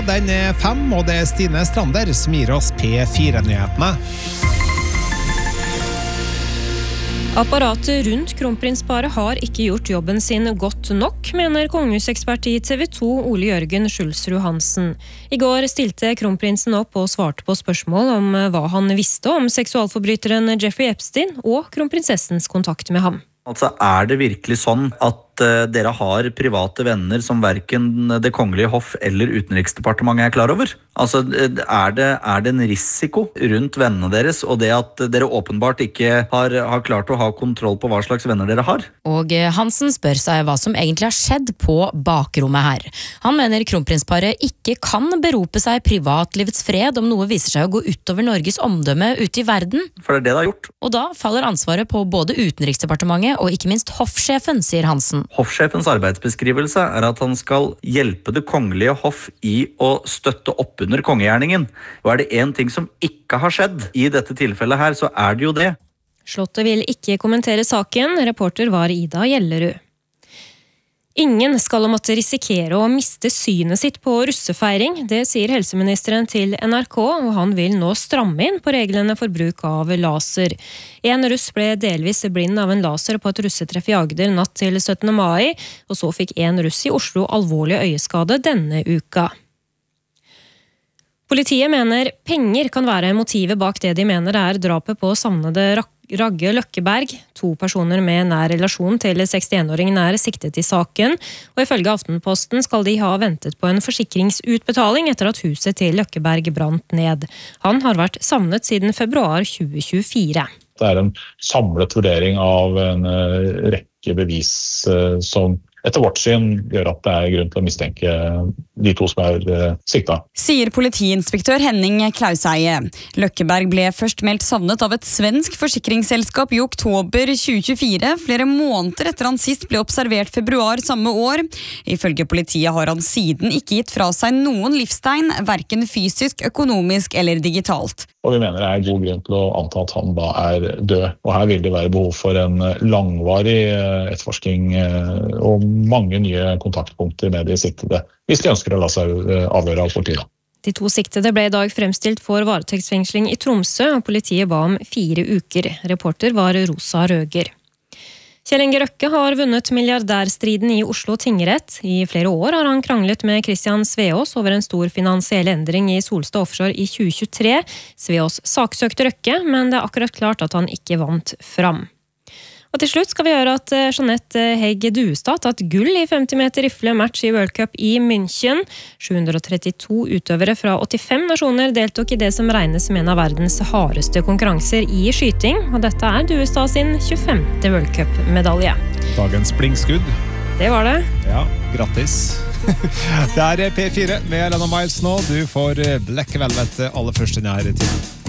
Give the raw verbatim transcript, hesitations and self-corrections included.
Den er fem, og det er Stine Strander som gir oss P fire-nyhetene. Apparatet rundt kronprinsparet har ikke gjort jobben sin godt nok, mener kongehusekspert i T V to Ole Jørgen Schulsrud Hansen. I går stilte kronprinsen opp og svarte på spørsmål om hva han visste om seksualforbryteren Jeffrey Epstein og kronprinsessens kontakt med ham. Altså, er det virkelig sånn at uh, dere har private venner som hverken det kongelige hoff eller utenriksdepartementet er klar over? Altså, er det, er det en risiko rundt vennene deres, og det at dere åpenbart ikke har, har klart å ha kontroll på hva slags venner dere har? Og Hansen spør seg hva som egentlig har skjedd på bakrommet her. Han mener kronprinsparet ikke kan berope seg privatlivets fred om noe viser seg å gå utover Norges omdømme ute i verden. For det er det det har gjort. Og da faller ansvaret på både utenriksdepartementet og ikke minst hoffsjefen, sier Hansen. Hoffsjefens arbeidsbeskrivelse er at han skal hjelpe det kongelige hoff i å støtte opp under kongegjerningen. Og er det en ting som ikke har skjedd i dette tilfellet her, så er det jo det. Slottet vil ikke kommentere saken. Reporter var Ida Gjellerud. Ingen skal måtte risikere å miste synet sitt på russefeiring, det sier helseministeren til N R K, og han vil nå stramme inn på reglene for bruk av laser. En russ ble delvis blind av en laser på et russetreff i Agder natt til syttende mai, og så fikk en russ i Oslo alvorlig øyeskade denne uka. Politiet mener penger kan være motivet bak det de mener er drapet på savnede Ragge Løkkeberg. To personer med nær relasjon til sekstienåringen er siktet i saken, og ifølge Aftenposten skal de ha ventet på en forsikringsutbetaling etter at huset til Løkkeberg brant ned. Han har vært savnet siden februar tjue tjuefire. Det er en samlet vurdering av en rekke bevis som etter vårt syn gjør at det er grunn til å mistenke de to som er uh, sikta. Sier politiinspektør Henning Klauseie. Løkkeberg ble først meldt savnet av et svensk forsikringsselskap i oktober tjue tjuefire, flere måneder etter han sist ble observert februar samme år. Ifølge politiet har han siden ikke gitt fra seg noen livstegn, hverken fysisk, økonomisk eller digitalt. Og vi mener det er god grunn til å anta at han da er død. Og her vil det være behov for en langvarig etterforsking og mange nye kontaktpunkter med de siktede, hvis de ønsker å la seg avhøre av politiet. De to siktede ble i dag fremstilt for varetektsfengsling i Tromsø, og politiet ba om fire uker. Reporter var Rosa Røger. Kjell Inge Røkke har vunnet milliardærstriden i Oslo tingrett. I flere år har han kranglet med Christian Sveås over en stor finansiell endring i Solstad Offshore i tjue tjuetre. Sveås saksøkte Røkke, men det er akkurat klart at han ikke vant fram. Og til slutt skal vi høre at Jeanette Hegg Duestad tatt gull i femti meter rifle match i World Cup i München. sju hundre og trettito utøvere fra åttifem nasjoner deltok i det som regnes som en av verdens hardeste konkurranser i skyting, og dette er Duestad sin tjuefemte World Cup-medalje. Dagens blingskudd. Det var det. Ja, grattis. Det er P fire med Elena Miles nå. Du får Black Velvet aller først i nær tid.